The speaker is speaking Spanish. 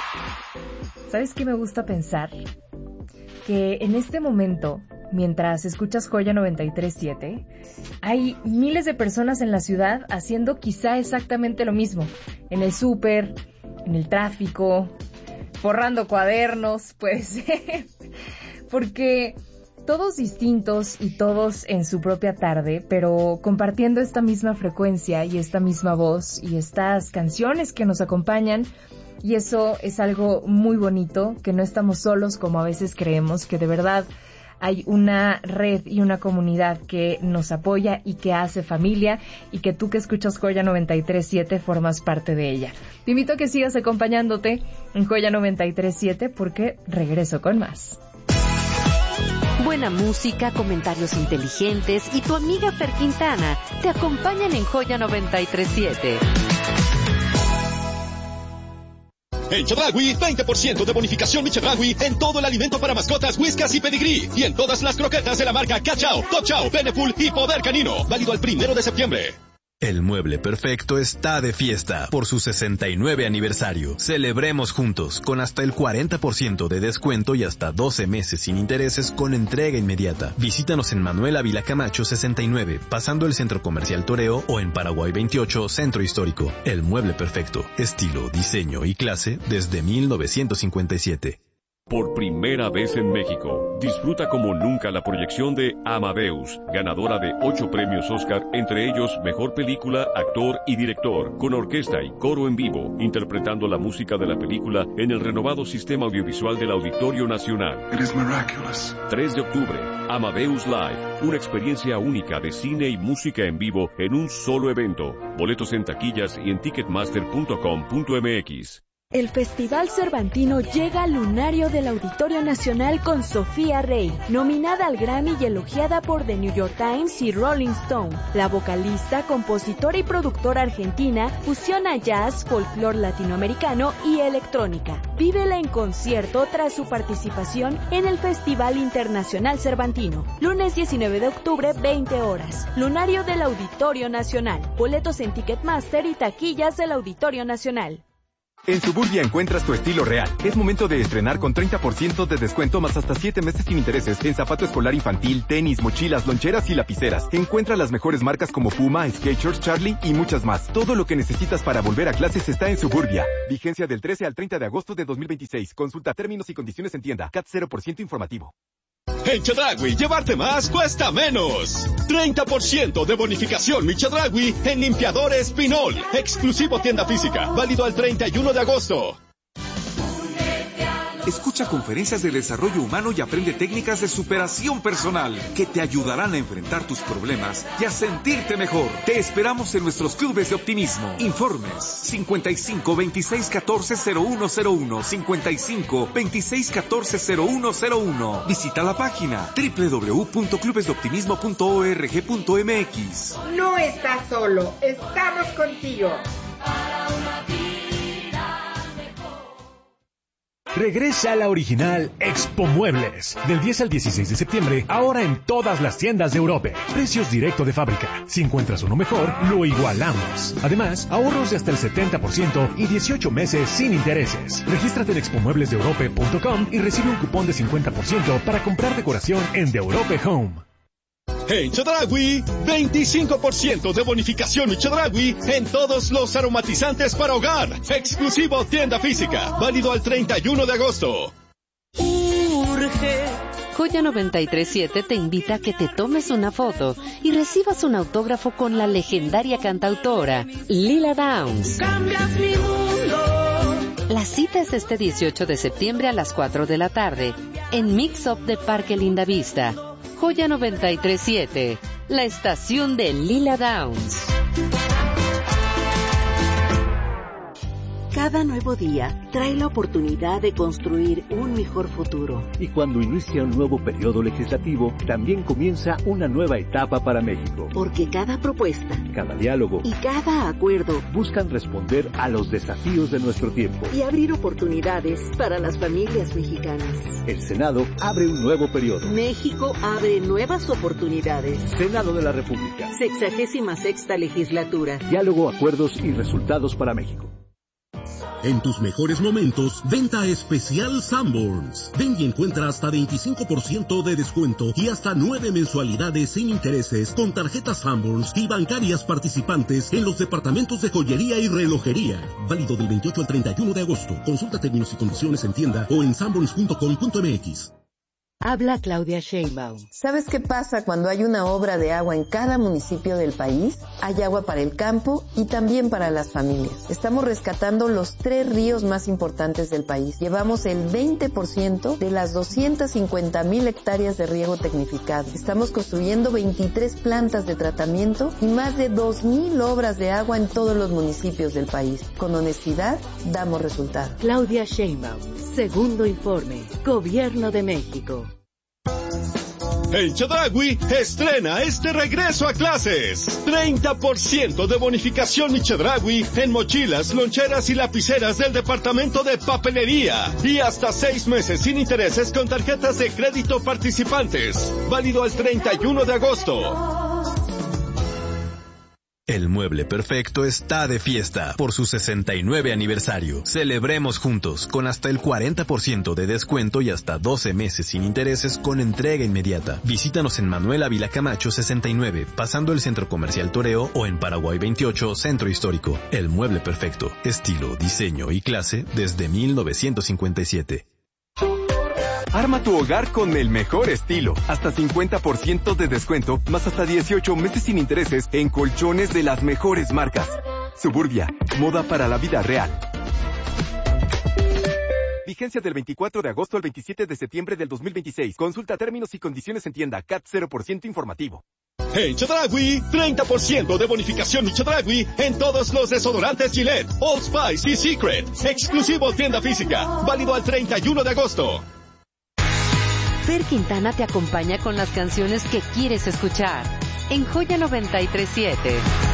¿Sabes qué me gusta pensar? Que en este momento, mientras escuchas Joya 93.7, hay miles de personas en la ciudad haciendo quizá exactamente lo mismo. En el súper, en el tráfico, forrando cuadernos, puede ser. Porque todos distintos y todos en su propia tarde, pero compartiendo esta misma frecuencia y esta misma voz y estas canciones que nos acompañan. Y eso es algo muy bonito, que no estamos solos como a veces creemos, que de verdad hay una red y una comunidad que nos apoya y que hace familia, y que tú que escuchas Joya 93.7 formas parte de ella. Te invito a que sigas acompañándote en Joya 93.7 porque regreso con más. Buena música, comentarios inteligentes y tu amiga Fer Quintana te acompañan en Joya 93.7. En Chedraui, 20% de bonificación mi Chedraui en todo el alimento para mascotas, Whiskas y Pedigree. Y en todas las croquetas de la marca Cachao, Top Chow, Beneful y Poder Canino. Válido al 1 de septiembre. El Mueble Perfecto está de fiesta por su 69 aniversario. Celebremos juntos con hasta el 40% de descuento y hasta 12 meses sin intereses con entrega inmediata. Visítanos en Manuel Ávila Camacho 69, pasando el Centro Comercial Toreo, o en Paraguay 28, Centro Histórico. El Mueble Perfecto, estilo, diseño y clase desde 1957. Por primera vez en México, disfruta como nunca la proyección de Amadeus, ganadora de 8 premios Oscar, entre ellos Mejor Película, Actor y Director, con orquesta y coro en vivo, interpretando la música de la película en el renovado sistema audiovisual del Auditorio Nacional. 3 de octubre, Amadeus Live, una experiencia única de cine y música en vivo en un solo evento. Boletos en taquillas y en ticketmaster.com.mx. El Festival Cervantino llega al lunario del Auditorio Nacional con Sofía Rey, nominada al Grammy y elogiada por The New York Times y Rolling Stone. La vocalista, compositora y productora argentina fusiona jazz, folclore latinoamericano y electrónica. Vívela en concierto tras su participación en el Festival Internacional Cervantino. Lunes 19 de octubre, 20 horas. Lunario del Auditorio Nacional. Boletos en Ticketmaster y taquillas del Auditorio Nacional. En Suburbia encuentras tu estilo real. Es momento de estrenar con 30% de descuento más hasta 7 meses sin intereses en zapato escolar infantil, tenis, mochilas, loncheras y lapiceras. Encuentra las mejores marcas como Puma, Skechers, Charlie y muchas más. Todo lo que necesitas para volver a clases está en Suburbia. Vigencia del 13 al 30 de agosto de 2026. Consulta términos y condiciones en tienda. CAT 0% informativo. En Chedraui, llevarte más cuesta menos. 30% de bonificación mi Chedraui en limpiadores Pinol. Exclusivo tienda física. Válido al 31 de agosto. Escucha conferencias de desarrollo humano y aprende técnicas de superación personal que te ayudarán a enfrentar tus problemas y a sentirte mejor. Te esperamos en nuestros clubes de optimismo. Informes 55 26 14 0101, 55 26 14 0101. Visita la página www.clubesdeoptimismo.org.mx. No estás solo, estamos contigo. Regresa la original Expo Muebles. Del 10 al 16 de septiembre, ahora en todas las tiendas de Europe. Precios directo de fábrica. Si encuentras uno mejor, lo igualamos. Además, ahorros de hasta el 70% y 18 meses sin intereses. Regístrate en expomueblesdeeurope.com y recibe un cupón de 50% para comprar decoración en The Europe Home. En Chedraui, 25% de bonificación y Chedraui en todos los aromatizantes para hogar. Exclusivo tienda física. Válido al 31 de agosto. Joya 93.7 te invita a que te tomes una foto y recibas un autógrafo con la legendaria cantautora Lila Downs. Cambias mi mundo. La cita es este 18 de septiembre a las 4 de la tarde en Mix Up de Parque Lindavista. Joya 93.7, la estación de Lila Downs. Cada nuevo día trae la oportunidad de construir un mejor futuro. Y cuando inicia un nuevo periodo legislativo, también comienza una nueva etapa para México. Porque cada propuesta, cada diálogo y cada acuerdo buscan responder a los desafíos de nuestro tiempo y abrir oportunidades para las familias mexicanas. El Senado abre un nuevo periodo. México abre nuevas oportunidades. Senado de la República. 66ª legislatura. Diálogo, acuerdos y resultados para México. En tus mejores momentos, venta especial Sanborns. Ven y encuentra hasta 25% de descuento y hasta 9 mensualidades sin intereses con tarjetas Sanborns y bancarias participantes en los departamentos de joyería y relojería. Válido del 28 al 31 de agosto. Consulta términos y condiciones en tienda o en sanborns.com.mx. Habla Claudia Sheinbaum. ¿Sabes qué pasa cuando hay una obra de agua en cada municipio del país? Hay agua para el campo y también para las familias. Estamos rescatando los 3 ríos más importantes del país. Llevamos el 20% de las 250,000 hectáreas de riego tecnificado. Estamos construyendo 23 plantas de tratamiento y más de 2,000 obras de agua en todos los municipios del país. Con honestidad, damos resultados. Claudia Sheinbaum. Segundo informe. Gobierno de México. En Chedraui estrena este regreso a clases. 30% de bonificación Mi Chedraui en mochilas, loncheras y lapiceras del departamento de papelería. Y hasta 6 meses sin intereses con tarjetas de crédito participantes. Válido al 31 de agosto. El Mueble Perfecto está de fiesta por su 69 aniversario. Celebremos juntos con hasta el 40% de descuento y hasta 12 meses sin intereses con entrega inmediata. Visítanos en Manuel Ávila Camacho 69, pasando el Centro Comercial Toreo, o en Paraguay 28, Centro Histórico. El Mueble Perfecto, estilo, diseño y clase desde 1957. Arma tu hogar con el mejor estilo. Hasta 50% de descuento, más hasta 18 meses sin intereses en colchones de las mejores marcas. Suburbia, moda para la vida real. Vigencia del 24 de agosto al 27 de septiembre del 2026. Consulta términos y condiciones en tienda. CAT 0% informativo. En Chedraui, 30% de bonificación Mi Chedraui en todos los desodorantes Gillette, Old Spice y Secret. Exclusivo tienda física. Válido al 31 de agosto. Fer Quintana te acompaña con las canciones que quieres escuchar en Joya 93.7.